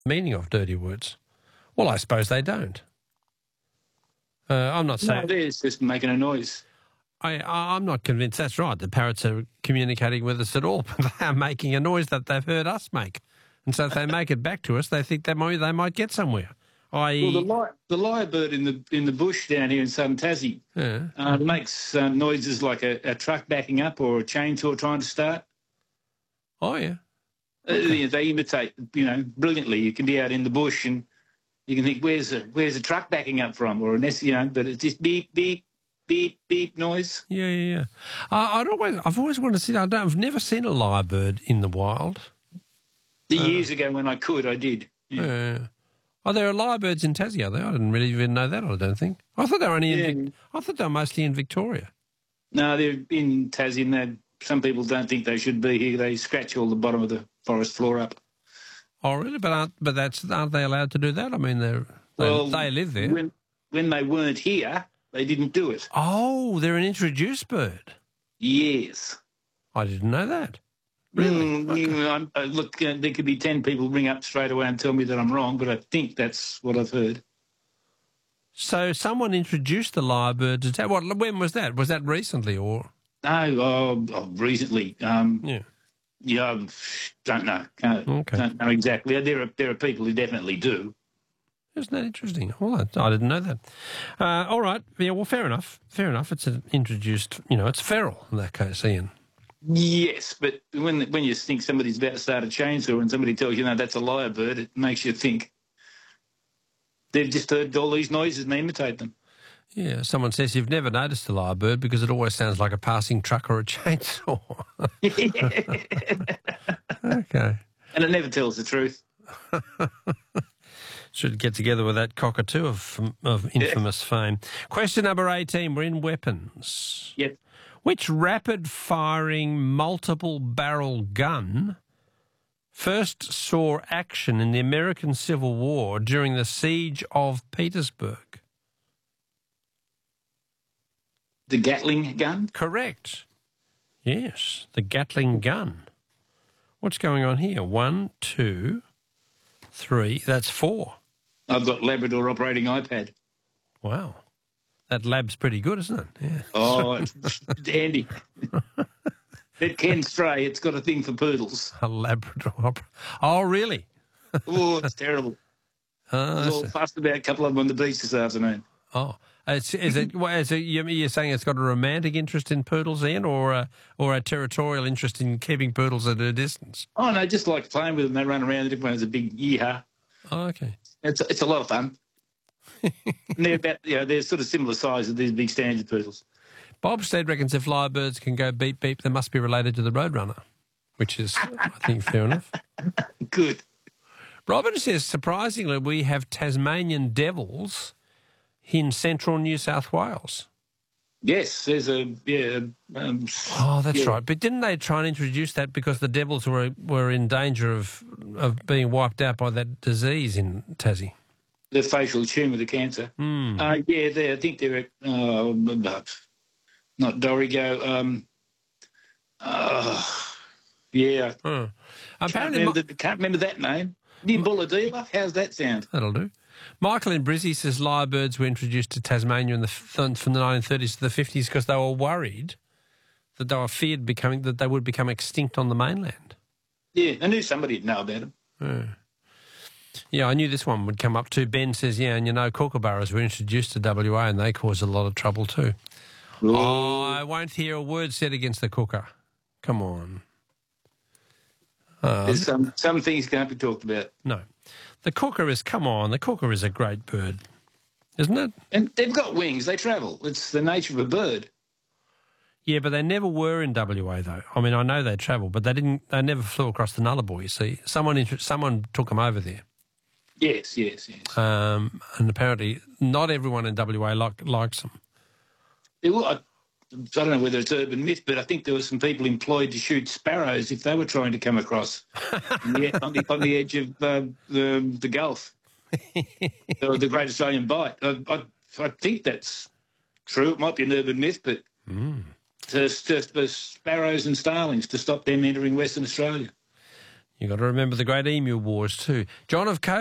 meaning of dirty words. Well, I suppose they don't. I'm not saying... No, it's just making a noise. I'm not convinced that's right, that parrots are communicating with us at all, but they are making a noise that they've heard us make. And so if they make it back to us, they think they might get somewhere. Well, the lyrebird in the bush down here in southern Tassie makes noises like a truck backing up or a chainsaw trying to start. Oh, yeah. Okay. They imitate, brilliantly. You can be out in the bush and you can think, where's a truck backing up from, or but it's just beep, beep, beep, beep noise. Yeah. I've always wanted to see. I've never seen a lyrebird in the wild. Years ago, when I could, I did. Yeah. Oh, there are lyrebirds in Tassie, are there? I didn't really even know that. I don't think. I thought they were I thought they were mostly in Victoria. No, they're in Tassie, and some people don't think they should be here. They scratch all the bottom of the forest floor up. Oh, really? But aren't they allowed to do that? I mean, they live there. When they weren't here, they didn't do it. Oh, they're an introduced bird. Yes. I didn't know that. Really? Okay. Look, there could be 10 people ring up straight away and tell me that I'm wrong, but I think that's what I've heard. So someone introduced the lyrebird to when was that? Was that recently or? No, recently. Yeah, I don't know. Don't know exactly. There are people who definitely do. Isn't that interesting? Well, I didn't know that. All right. Yeah, well, fair enough. Fair enough. It's an introduced, it's feral in that case, Ian. Yes, but when you think somebody's about to start a chainsaw and somebody tells you, no, that's a lyrebird, it makes you think they've just heard all these noises and imitate them. Yeah, someone says you've never noticed a lyrebird because it always sounds like a passing truck or a chainsaw. Okay. And it never tells the truth. Should get together with that cockatoo of infamous fame. Question number 18, we're in weapons. Yep. Which rapid-firing, multiple-barrel gun first saw action in the American Civil War during the Siege of Petersburg? The Gatling gun? Correct. Yes, the Gatling gun. What's going on here? 1, 2, 3. That's 4. I've got Labrador operating iPad. Wow. That lab's pretty good, isn't it? Yeah. Oh, it's handy. It can stray. It's got a thing for poodles. A Labrador. Oh, really? Oh, it's terrible. I was all fussed about a couple of them on the beach this afternoon. Oh, you're saying it's got a romantic interest in poodles, Ian, or a territorial interest in keeping poodles at a distance? Oh, no, just like playing with them. They run around. Everyone has a big yeehaw. Oh, okay. It's a lot of fun. And they're sort of similar size as these big standard poodles. Bob Stead reckons if lyrebirds can go beep beep, they must be related to the Roadrunner, which is, I think, fair enough. Good. Robin says, surprisingly, we have Tasmanian devils in central New South Wales. Yes, there's that's right. But didn't they try and introduce that because the devils were in danger of being wiped out by that disease in Tassie? The facial tumour, the cancer. I think they're not Dorigo. Apparently, can't remember that name. Nimbulla. How's that sound? That'll do. Michael in Brizzy says lyrebirds were introduced to Tasmania from the 1930s to the 50s because they were worried that they were feared that they would become extinct on the mainland. Yeah, I knew somebody would know about them. Yeah, I knew this one would come up too. Ben says, and kookaburras were introduced to WA and they caused a lot of trouble too. Ooh. Oh, I won't hear a word said against the kooka. Come on. There's some things can't be talked about. No. The kooka is a great bird, isn't it? And they've got wings. They travel. It's the nature of a bird. Yeah, but they never were in WA, though. I mean, I know they travel, but they never flew across the Nullarbor, you see. Someone took them over there. Yes. And apparently not everyone in WA likes them. I don't know whether it's urban myth, but I think there were some people employed to shoot sparrows if they were trying to come across on the edge of the Gulf, the Great Australian Bight. I think that's true. It might be an urban myth, but for sparrows and starlings to stop them entering Western Australia. You've got to remember the great Emu Wars too. John of Coburg.